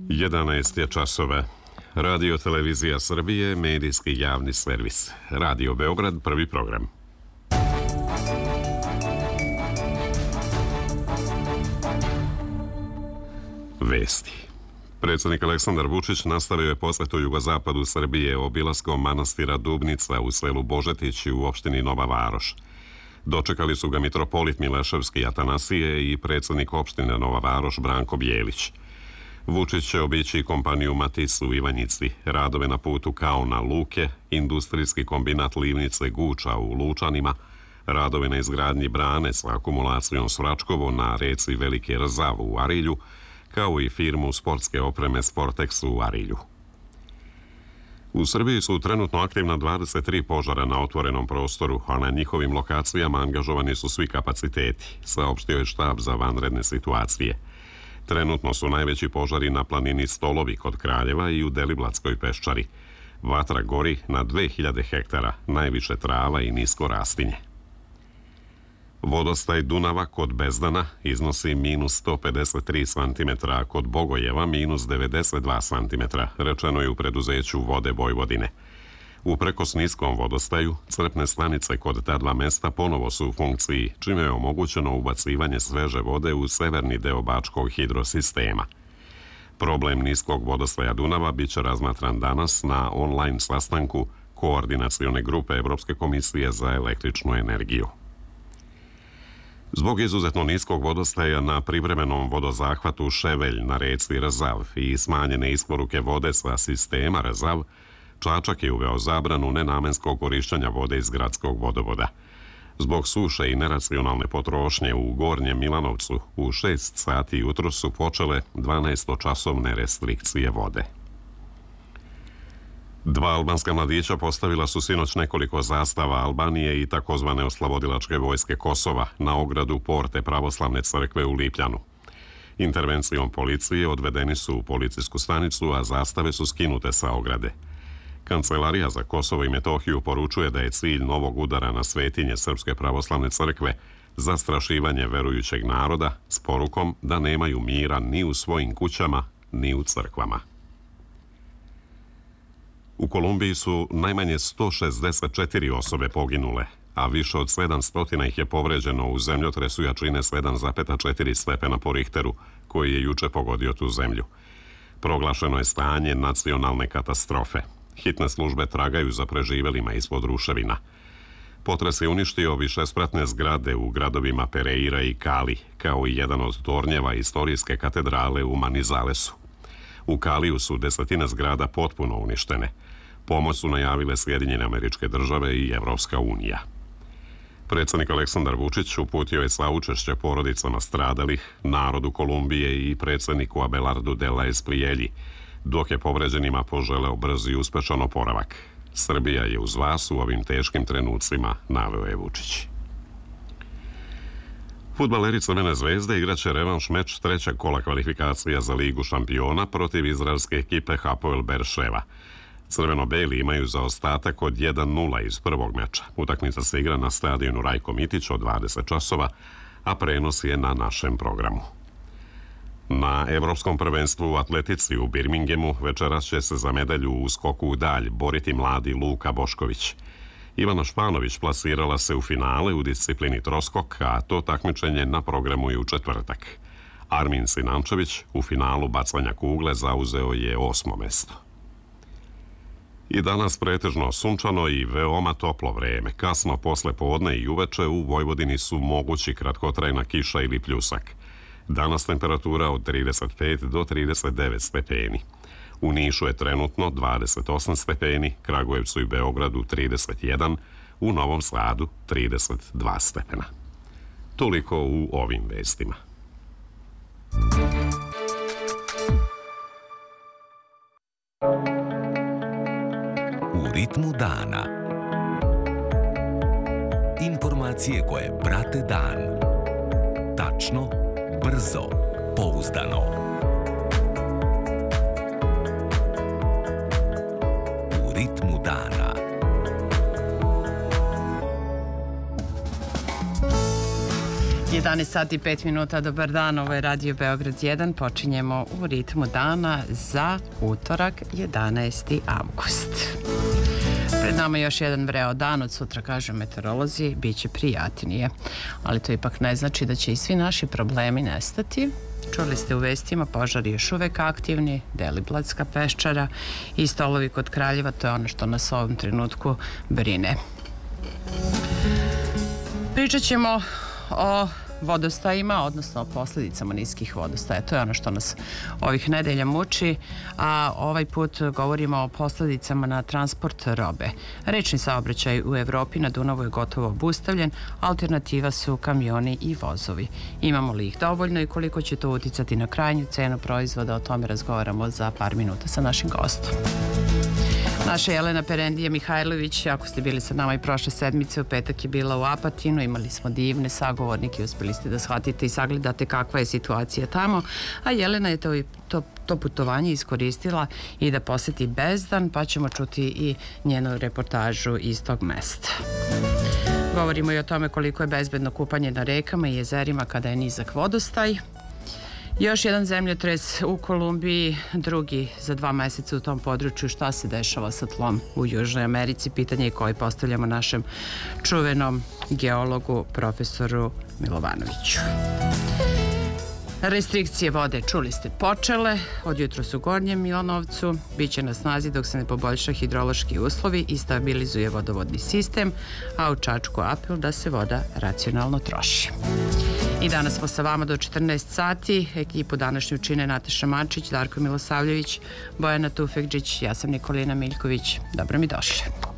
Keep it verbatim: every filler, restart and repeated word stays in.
jedanaest je časova. Radio Televizija Srbije, medijski javni servis. Radio Beograd, prvi program. Vesti. Predsjednik Aleksandar Vučić nastavio je posjet u jugozapadu Srbije obilaskom manastira Dubnica u selu Božetić u opštini Nova Varoš. Dočekali su ga mitropolit Mileševski Atanasije i predsjednik opštine Nova Varoš Branko Bjelić. Vučić će obići kompaniju Matis u Ivanjici, radove na putu Kauna Luke, industrijski kombinat Livnice Guča u Lučanima, radove na izgradnji brane sa akumulacijom Svračkovo na reci Velike Rzav u Arilju, kao i firmu sportske opreme Sportex u Arilju. U Srbiji su trenutno aktivna dvadeset tri požara na otvorenom prostoru, a na njihovim lokacijama angažovani su svi kapaciteti, saopštio je štab za vanredne situacije. Trenutno su najveći požari na planini Stolovi kod Kraljeva i u Deliblatskoj peščari. Vatra gori na dve hiljade hektara, najviše trava i nisko rastinje. Vodostaj Dunava kod Bezdana iznosi minus sto pedeset tri centimetra, a kod Bogojeva minus devedeset dva centimetra, rečeno je u preduzeću Vode Vojvodine. Uprkos niskom vodostaju, crpne stanice kod ta dva mesta ponovo su u funkciji, čime je omogućeno ubacivanje sveže vode u severni deo Bačkog hidrosistema. Problem niskog vodostaja Dunava bit će razmatran danas na online sastanku Koordinacione grupe Evropske komisije za električnu energiju. Zbog izuzetno niskog vodostaja na privremenom vodozahvatu Ševelj na reci Rzav i smanjene isporuke vode sa sistema Rzav, Čačak je uveo zabranu nenamenskog korišćenja vode iz gradskog vodovoda. Zbog suše i neracionalne potrošnje u Gornjem Milanovcu u šest sati jutro su počele dvanaestočasovne restrikcije vode. Dva albanska mladića postavila su sinoć nekoliko zastava Albanije i takozvane oslobodilačke vojske Kosova na ogradu porte Pravoslavne crkve u Lipljanu. Intervencijom policije odvedeni su u policijsku stanicu, a zastave su skinute sa ograde. Kancelarija za Kosovo i Metohiju poručuje da je cilj novog udara na svetinje Srpske pravoslavne crkve zastrašivanje verujućeg naroda s porukom da nemaju mira ni u svojim kućama, ni u crkvama. U Kolumbiji su najmanje sto šezdeset četiri osobe poginule, a više od sedamsto ih je povređeno u zemljotresu jačine sedam zarez četiri stepena po Richteru, koji je juče pogodio tu zemlju. Proglašeno je stanje nacionalne katastrofe. Hitne službe tragaju za preživelima ispod ruševina. Potres je uništio višespratne zgrade u gradovima Pereira i Cali, kao i jedan od tornjeva istorijske katedrale u Manizalesu. U Kaliju su desetine zgrada potpuno uništene. Pomoć su najavile Sjedinjene Američke Države i Evropska unija. Predsjednik Aleksandar Vučić uputio je saučešće porodicama stradalih, narodu Kolumbije i predsjedniku Abelardu de la Esprielji, dok je povređenima poželeo brz i uspešan oporavak. Srbija je uz vas u ovim teškim trenucima, naveo je Vučić. Fudbaleri Crvene zvezde igraće revanš meč trećeg kola kvalifikacija za Ligu šampiona protiv izraelske ekipe Hapoel Berševa. Crveno-beli imaju zaostatak od jedan nula iz prvog meča. Utakmica se igra na stadionu Rajko Mitić od dvadeset časova, a prenos je na našem programu. Na Evropskom prvenstvu u atletici u Birminghamu večeras će se za medalju u skoku u dalj boriti mladi Luka Bošković. Ivana Španović plasirala se u finale u disciplini troskok, a to takmičenje na programu je u četvrtak. Armin Sinančević u finalu bacanja kugle zauzeo je osmo mesto. I danas pretežno sunčano i veoma toplo vreme. Kasno posle podne i uveče u Vojvodini su mogući kratkotrajna kiša ili pljusak. Danas temperatura od trideset pet do trideset devet stepeni. U Nišu je trenutno dvadeset osam stepeni, Kragujevcu i Beogradu trideset jedan, u Novom Sadu trideset dva stepena. Toliko u ovim vestima. U ritmu dana. Informacije koje prate dan. Tačno, brzo, pouzdano. U ritmu dana. jedanaest sati i pet minuta, dobar dan, ovo je Radio Beograd jedan, počinjemo u ritmu dana za utorak, jedanaesti avgust. Pred nama je još jedan vreo dan, od sutra, kažu meteorolozi, bit će prijatnije, ali to ipak ne znači da će i svi naši problemi nestati. Čuli ste u vestima, požari još uvek aktivni, Deliblatska peščara i stolovi kod Kraljeva, to je ono što nas u ovom trenutku brine. Pričat ćemo o vodostajima, odnosno o posljedicama niskih vodostaja. To je ono što nas ovih nedelja muči, a ovaj put govorimo o posljedicama na transport robe. Rečni saobraćaj u Evropi na Dunavu je gotovo obustavljen, alternativa su kamioni i vozovi. Imamo li ih dovoljno i koliko će to uticati na krajnju cenu proizvoda, o tome razgovaramo za par minuta sa našim gostom. Naša Jelena Perendija Mihajlović, ako ste bili sa nama i prošle sedmice, u petak je bila u Apatinu, imali smo divne sagovornike, uspeli ste da shvatite i sagledate kakva je situacija tamo, a Jelena je to, to, to putovanje iskoristila i da poseti Bezdan, pa ćemo čuti i njenu reportažu iz tog mesta. Govorimo i o tome koliko je bezbedno kupanje na rekama i jezerima kada je nizak vodostaj. Još jedan zemljotres u Kolumbiji, drugi za dva meseca u tom području. Šta se dešava sa tlom u Južnoj Americi? Pitanje je koje postavljamo našem čuvenom geologu, profesoru Milovanoviću. Restrikcije vode, čuli ste, počele od jutros u Gornjem Milanovcu, bit će na snazi dok se ne poboljša hidrološki uslovi i stabilizuje vodovodni sistem, a u Čačku apel da se voda racionalno troši. I danas smo sa vama do četrnaest sati. Ekipu današnju čine Nataša Mačić, Darko Milosavljević, Bojana Tufekđić, ja sam Nikolina Miljković. Dobro mi došli.